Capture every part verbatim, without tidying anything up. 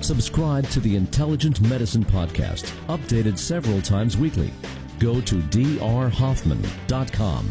Subscribe to the Intelligent Medicine Podcast, updated several times weekly. Go to d r hoffman dot com.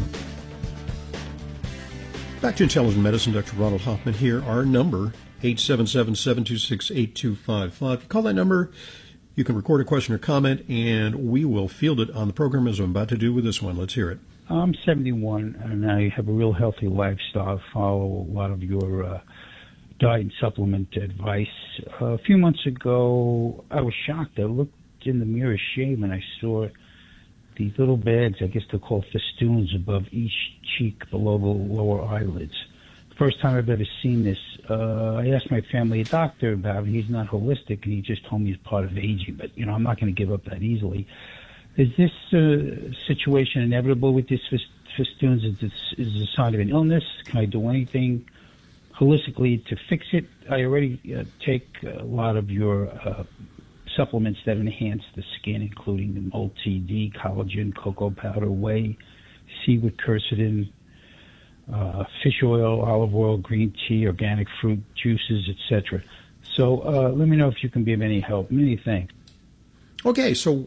Back to Intelligent Medicine, Doctor Ronald Hoffman here. Our number, eight seven seven, seven two six, eight two five five. Call that number. You can record a question or comment, and we will field it on the program, as I'm about to do with this one. Let's hear it. I'm seventy-one, and I have a real healthy lifestyle. I follow a lot of your uh, diet and supplement advice. Uh, a few months ago, I was shocked. I looked in the mirror shave, and I saw these little bags, I guess they're called festoons, above each cheek below the lower eyelids. First time I've ever seen this. Uh, I asked my family doctor about it. He's not holistic, and he just told me it's part of aging. But, you know, I'm not going to give up that easily. Is this uh, situation inevitable with these festoons? Is this is this a sign of an illness? Can I do anything holistically to fix it? I already uh, take a lot of your uh, supplements that enhance the skin, including the Multi-D, collagen, cocoa powder, whey, seaweed quercetin, uh, fish oil, olive oil, green tea, organic fruit juices, et cetera. So uh, let me know if you can be of any help. Many thanks. Okay, so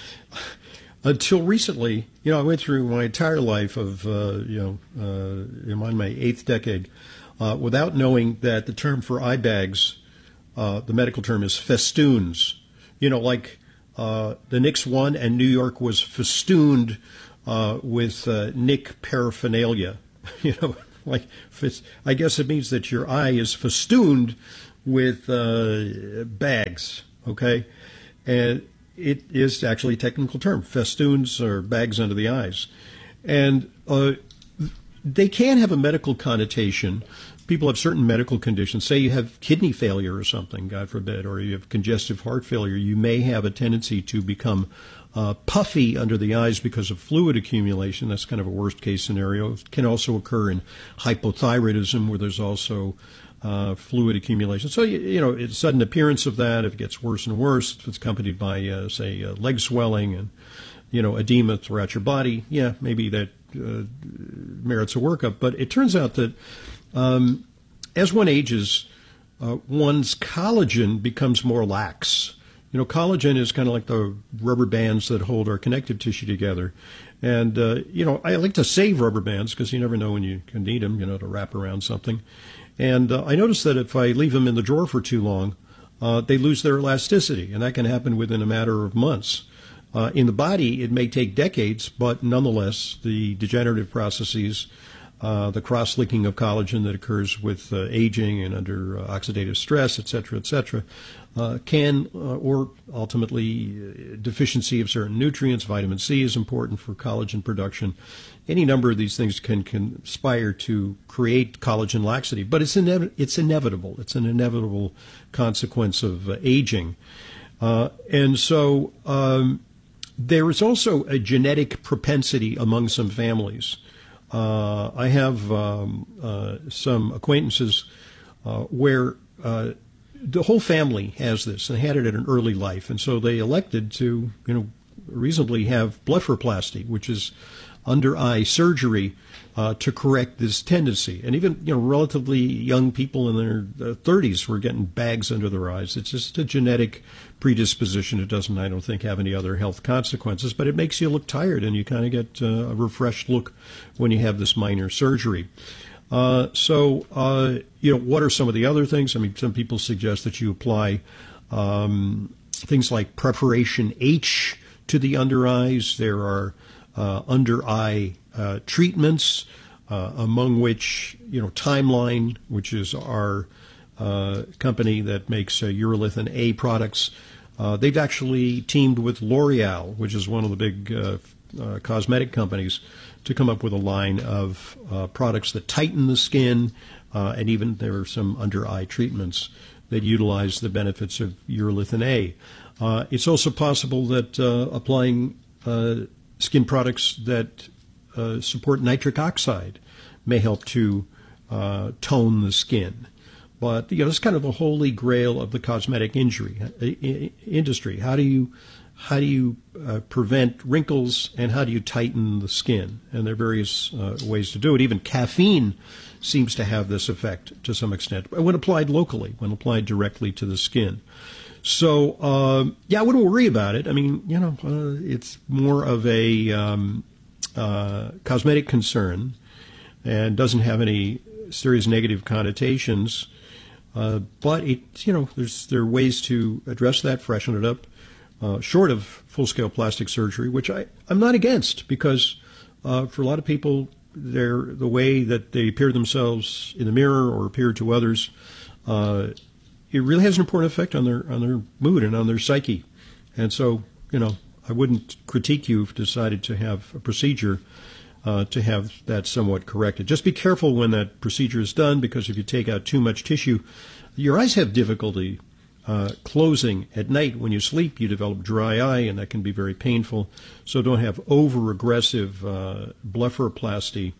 until recently, you know, I went through my entire life of, uh, you know, uh, I'm on my eighth decade, uh, without knowing that the term for eye bags, uh, the medical term is festoons. You know, like uh, the Knicks won and New York was festooned uh, with uh, Knick paraphernalia. You know, like I guess it means that your eye is festooned with uh, bags, okay? And it is actually a technical term. Festoons or bags under the eyes. And uh, they can have a medical connotation. People have certain medical conditions. Say you have kidney failure or something, God forbid, or you have congestive heart failure. You may have a tendency to become uh, puffy under the eyes because of fluid accumulation. That's kind of a worst-case scenario. It can also occur in hypothyroidism, where there's also Uh, fluid accumulation. So, you, you know, it's sudden appearance of that. If it gets worse and worse, if it's accompanied by, uh, say, uh, leg swelling and, you know, edema throughout your body, yeah, maybe that uh, merits a workup. But it turns out that um, as one ages, uh, one's collagen becomes more lax. You know, collagen is kind of like the rubber bands that hold our connective tissue together. And, uh, you know, I like to save rubber bands because you never know when you can need them, you know, to wrap around something. And uh, I noticed that if I leave them in the drawer for too long, uh, they lose their elasticity, and that can happen within a matter of months. Uh, in the body, it may take decades, but nonetheless, the degenerative processes, uh, the cross-linking of collagen that occurs with uh, aging and under uh, oxidative stress, et cetera, et cetera, uh, can, uh, or ultimately uh, deficiency of certain nutrients. Vitamin C is important for collagen production. Any number of these things can conspire to create collagen laxity, but it's inev- it's inevitable. It's an inevitable consequence of uh, aging. Uh, and so um, there is also a genetic propensity among some families. Uh, I have um, uh, some acquaintances uh, where uh, the whole family has this and had it at an early life, and so they elected to, you know, reasonably have blepharoplasty, which is under eye surgery uh, to correct this tendency. And even, you know, relatively young people in their thirties were getting bags under their eyes. It's just a genetic predisposition. It doesn't, I don't think, have any other health consequences, but it makes you look tired, and you kind of get uh, a refreshed look when you have this minor surgery. Uh, so, uh, you know, what are some of the other things? I mean, some people suggest that you apply um, things like Preparation H to the under eyes. There are uh, under eye uh, treatments, uh, among which, you know, Timeline, which is our uh, company that makes uh, urolithin A products. Uh, they've actually teamed with L'Oreal, which is one of the big uh, uh, cosmetic companies, to come up with a line of uh, products that tighten the skin, uh, and even there are some under-eye treatments that utilize the benefits of urolithin A. Uh, it's also possible that uh, applying uh, skin products that uh, support nitric oxide may help to uh, tone the skin. But, you know, it's kind of the holy grail of the cosmetic injury uh, industry. How do you how do you uh, prevent wrinkles, and how do you tighten the skin? And there are various uh, ways to do it. Even caffeine seems to have this effect to some extent when applied locally, when applied directly to the skin. So, uh, yeah, I wouldn't worry about it. I mean, you know, uh, it's more of a um, uh, cosmetic concern and doesn't have any serious negative connotations. Uh, but, it, you know, there's there are ways to address that, freshen it up, uh, short of full-scale plastic surgery, which I, I'm not against, because uh, for a lot of people, they're, the way that they appear themselves in the mirror or appear to others, uh, it really has an important effect on their on their mood and on their psyche. And so, you know, I wouldn't critique you if you decided to have a procedure uh, to have that somewhat corrected. Just be careful when that procedure is done, because if you take out too much tissue, your eyes have difficulty uh, closing at night. When you sleep, you develop dry eye, and that can be very painful. So don't have over-aggressive uh, blepharoplasty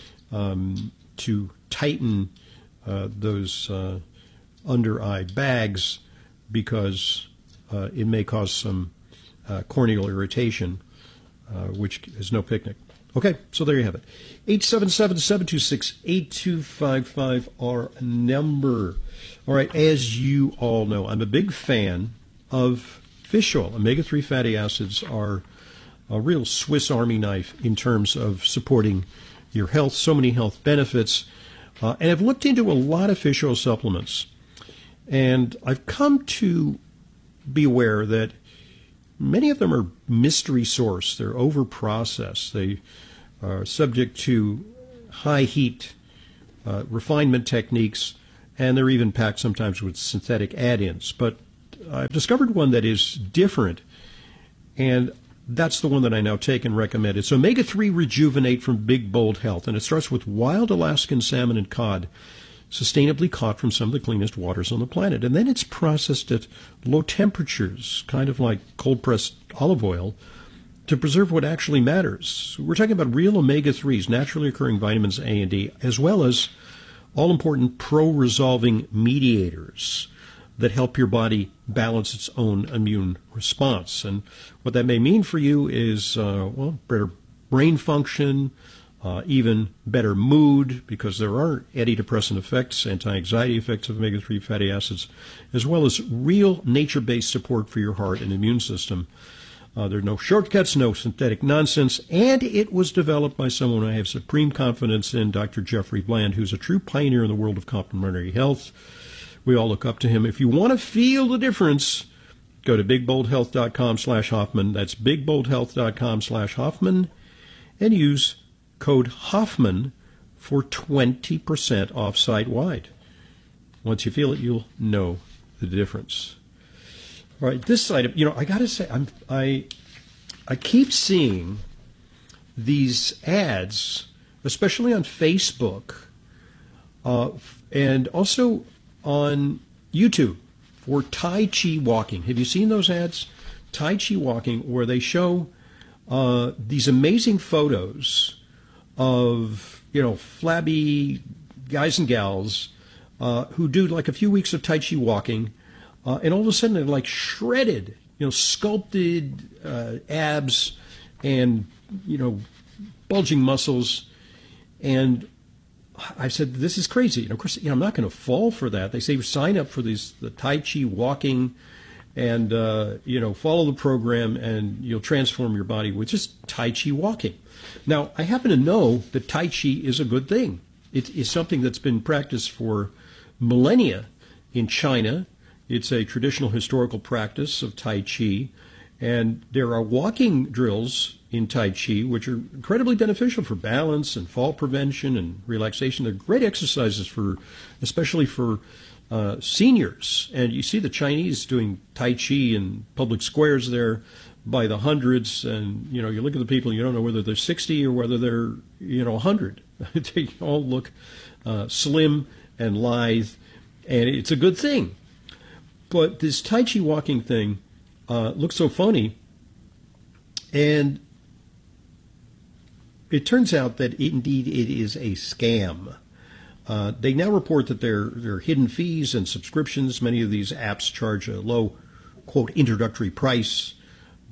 um, to tighten uh, those uh, under-eye bags, because uh, it may cause some uh, corneal irritation, uh, which is no picnic. Okay, so there you have it. eight seven seven, seven two six, eight two five five, our number. All right, as you all know, I'm a big fan of fish oil. omega three fatty acids are a real Swiss Army knife in terms of supporting your health, so many health benefits. Uh, and I've looked into a lot of fish oil supplements. And I've come to be aware that many of them are mystery source. They're over-processed. They are subject to high heat uh, refinement techniques, and they're even packed sometimes with synthetic add-ins. But I've discovered one that is different, and that's the one that I now take and recommend. It's omega three Rejuvenate from Big Bold Health, and it starts with wild Alaskan salmon and cod, sustainably caught from some of the cleanest waters on the planet. And then it's processed at low temperatures, kind of like cold-pressed olive oil, to preserve what actually matters. We're talking about real omega threes, naturally occurring vitamins A and D, as well as all-important pro-resolving mediators that help your body balance its own immune response. And what that may mean for you is, uh, well, better brain function, Uh, even better mood, because there are antidepressant effects, anti-anxiety effects of omega three fatty acids, as well as real nature-based support for your heart and immune system. Uh, there are no shortcuts, no synthetic nonsense, and it was developed by someone I have supreme confidence in, Doctor Jeffrey Bland, who's a true pioneer in the world of complementary health. We all look up to him. If you want to feel the difference, go to bigboldhealth.com slash Hoffman. That's bigboldhealth.com slash Hoffman, and use code Hoffman for twenty percent off site-wide. Once you feel it, you'll know the difference. All right, this item, you know, I got to say, I'm, I I keep seeing these ads, especially on Facebook, uh, and also on YouTube, for Tai Chi walking. Have you seen those ads? Tai Chi walking, where they show uh, these amazing photos of, you know, flabby guys and gals uh, who do like a few weeks of Tai Chi walking, uh, and all of a sudden they're like shredded, you know, sculpted uh, abs and, you know, bulging muscles. And I said, this is crazy. And of course, you know, I'm not going to fall for that. They say sign up for these the Tai Chi walking, and uh, you know, follow the program, and you'll transform your body with just Tai Chi walking. Now, I happen to know that Tai Chi is a good thing. It is something that's been practiced for millennia in China. It's a traditional historical practice of Tai Chi, and there are walking drills in Tai Chi which are incredibly beneficial for balance and fall prevention and relaxation. They're great exercises for, especially for uh, seniors. And you see the Chinese doing Tai Chi in public squares there by the hundreds, and you know, you look at the people, you don't know whether they're sixty or whether they're, you know, one hundred. They all look uh, slim and lithe, and it's a good thing. But this Tai Chi walking thing uh, looks so funny, and it turns out that indeed it is a scam. Uh, they now report that there, there are hidden fees and subscriptions. Many of these apps charge a low, quote, introductory price,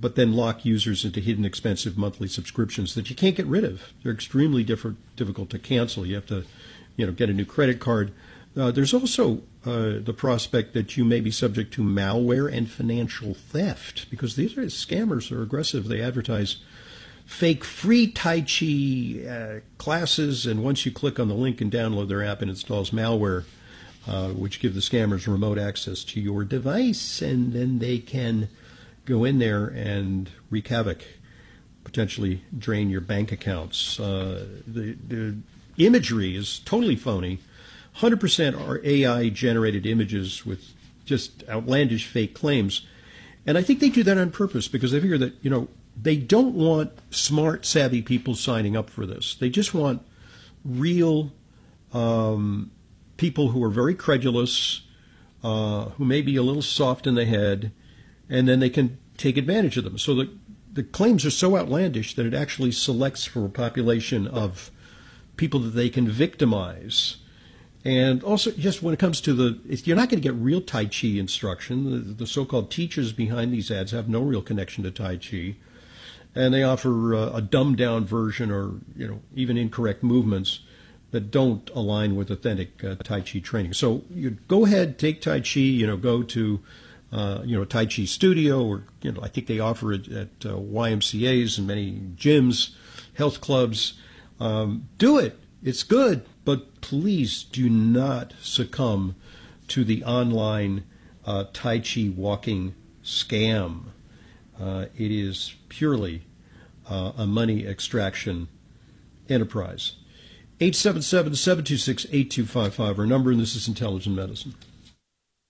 but then lock users into hidden expensive monthly subscriptions that you can't get rid of. They're extremely different, difficult to cancel. You have to, you know, get a new credit card. Uh, there's also uh, the prospect that you may be subject to malware and financial theft, because these are scammers are aggressive. They advertise fake free Tai Chi uh, classes, and once you click on the link and download their app, it installs malware, uh, which give the scammers remote access to your device, and then they can go in there and wreak havoc, potentially drain your bank accounts. Uh, the, the imagery is totally phony. one hundred percent are A I-generated images with just outlandish fake claims. And I think they do that on purpose because they figure that, you know, they don't want smart, savvy people signing up for this. They just want real um, people who are very credulous, uh, who may be a little soft in the head, and then they can take advantage of them. So the, the claims are so outlandish that it actually selects for a population of people that they can victimize. And also, just when it comes to the, you're not going to get real Tai Chi instruction. The, the so-called teachers behind these ads have no real connection to Tai Chi. And they offer uh, a dumbed-down version or, you know, even incorrect movements that don't align with authentic uh, Tai Chi training. So you go ahead, take Tai Chi, you know, go to, uh, you know, a Tai Chi studio, or, you know, I think they offer it at uh, Y M C As and many gyms, health clubs. Um, do it. It's good. But please do not succumb to the online uh, Tai Chi walking scam. Uh, it is purely uh, a money extraction enterprise. eight seven seven, seven two six, eight two five five, our number, and this is Intelligent Medicine.